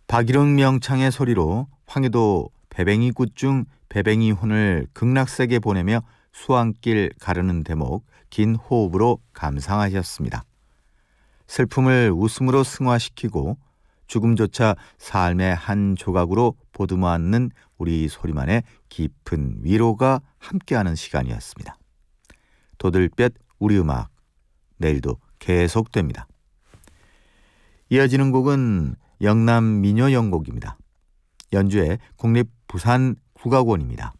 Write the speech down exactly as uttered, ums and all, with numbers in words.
박일흥 명창의 소리로 황해도 배뱅이굿 중 배뱅이혼을 극락세계 보내며 수왕길 가르는 대목 긴 호흡으로 감상하셨습니다. 슬픔을 웃음으로 승화시키고 죽음조차 삶의 한 조각으로 보듬어 안는 우리 소리만의 깊은 위로가 함께하는 시간이었습니다. 도들볕 우리 음악, 내일도 계속됩니다. 이어지는 곡은 영남 민요 연곡입니다. 연주의 국립부산국악원입니다.